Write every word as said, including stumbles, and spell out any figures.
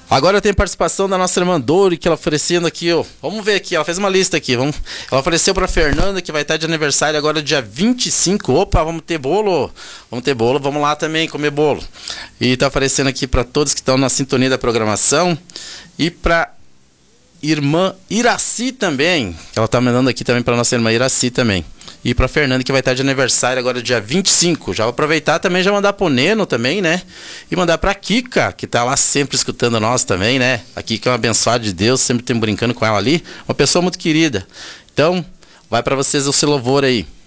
Agora tem participação da nossa irmã Dori, que ela oferecendo aqui, ó. Vamos ver aqui, ela fez uma lista aqui. Vamos... Ela ofereceu pra Fernanda, que vai estar de aniversário agora dia vinte e cinco. Opa, vamos ter bolo. Vamos ter bolo, vamos lá também comer bolo. E tá oferecendo aqui pra todos que estão na sintonia da programação. E pra irmã Iraci também. Ela tá mandando aqui também pra nossa irmã Iraci também. E pra Fernanda, que vai estar de aniversário agora dia vinte e cinco. Já vou aproveitar também, já mandar pro Neno também, né? E mandar pra Kika, que tá lá sempre escutando nós também, né? A Kika é uma abençoada de Deus, sempre tem brincando com ela ali. Uma pessoa muito querida. Então, vai pra vocês o seu louvor aí.